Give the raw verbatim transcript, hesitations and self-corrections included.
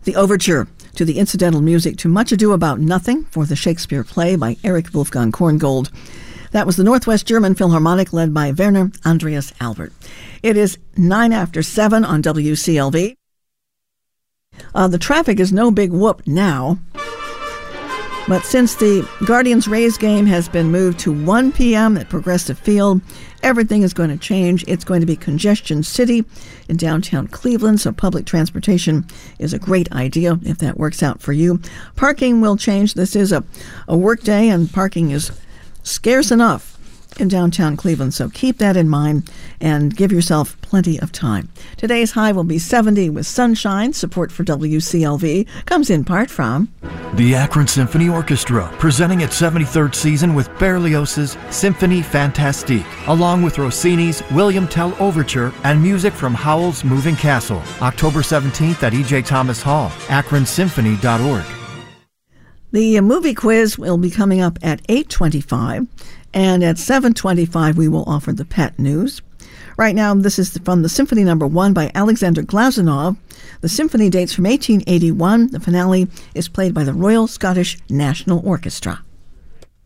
the overture to the incidental music to Much Ado About Nothing for the Shakespeare play by Erich Wolfgang Korngold. That was the Northwest German Philharmonic led by Werner Andreas Albert. It is nine after seven on W C L V. Uh, the traffic is no big whoop now. But since the Guardians-Rays game has been moved to one p.m. at Progressive Field, everything is going to change. It's going to be Congestion City in downtown Cleveland, so public transportation is a great idea if that works out for you. Parking will change. This is a, a work day, and parking is scarce enough in downtown Cleveland, so keep that in mind and give yourself plenty of time. Today's high will be seventy with sunshine. Support for W C L V comes in part from the Akron Symphony Orchestra, presenting its seventy-third season with Berlioz's Symphonie Fantastique, along with Rossini's William Tell Overture and music from Howell's Moving Castle. October seventeenth at E J Thomas Hall, akron symphony dot org. The movie quiz will be coming up at eight twenty-five, and at seven twenty-five we will offer the pet news. Right now, this is from the Symphony Number One by Alexander Glazunov. The symphony dates from eighteen eighty-one. The finale is played by the Royal Scottish National Orchestra.